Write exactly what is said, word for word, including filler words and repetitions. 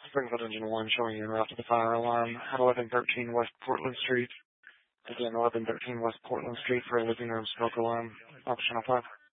Springfield Engine one showing you en route to the fire alarm at eleven thirteen West Portland Street. Again, eleven thirteen West Portland Street for a living room smoke alarm. Optional five.